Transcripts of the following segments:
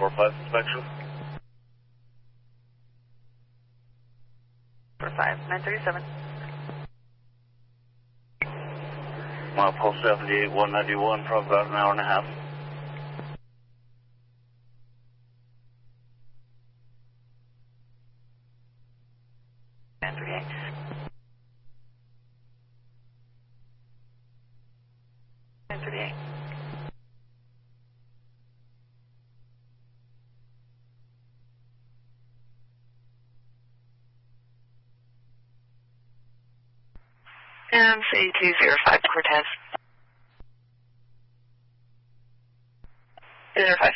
45 inspection. 45, 937. Mile post 78, 191 for about an hour and a half. MC205 Cortez. 05.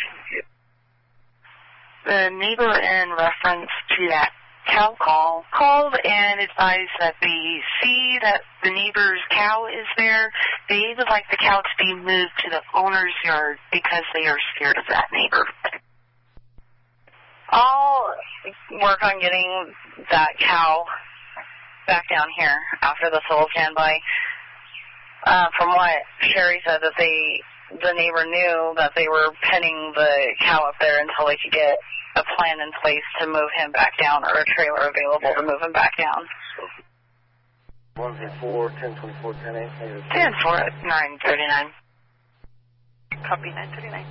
The neighbor in reference to that cow call called and advised that they see that the neighbor's cow is there. They would like the cow to be moved to the owner's yard because they are scared of that neighbor. I'll work on getting that cow back down here after the soul standby. From what Sherry said, that the neighbor knew that they were penning the cow up there until they could get a plan in place to move him back down or a trailer available to move him back down. 104, 1024, 108. 10-4 at 939. Copy 939.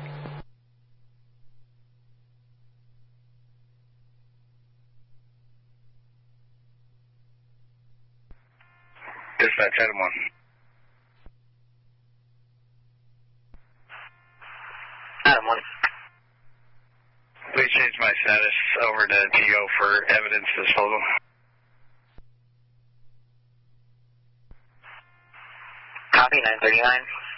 Dispatch, Adam 1. Adam 1. Please change my status over to TO for evidence disposal. Copy 939.